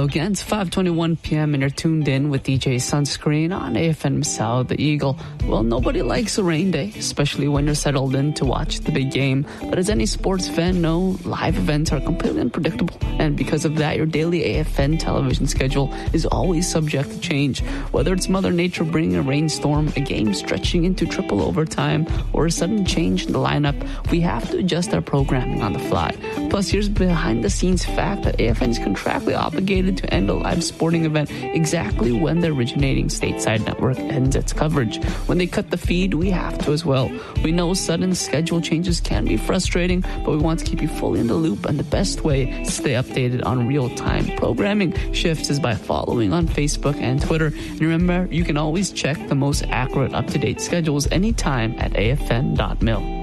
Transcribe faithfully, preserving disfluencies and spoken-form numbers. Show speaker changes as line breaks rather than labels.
Hello again, it's five twenty-one p.m. and you're tuned in with D J Sunscreen on A F M South the Eagle. Well, nobody likes a rain day, especially when you're settled in to watch the big game. But as any sports fan know, live events are completely unpredictable. And because of that, your daily A F N television schedule is always subject to change. Whether it's Mother Nature bringing a rainstorm, a game stretching into triple overtime, or a sudden change in the lineup, we have to adjust our programming on the fly. Plus, here's behind-the-scenes fact that A F N is contractually obligated to end a live sporting event exactly when the originating stateside network ends its coverage. When they cut the feed, we have to as well. We know sudden schedule changes can be frustrating, but we want to keep you fully in the loop, and the best way to stay updated on real-time programming shifts is by following on Facebook and Twitter. And remember, you can always check the most accurate up-to-date schedules anytime at A F N dot mil.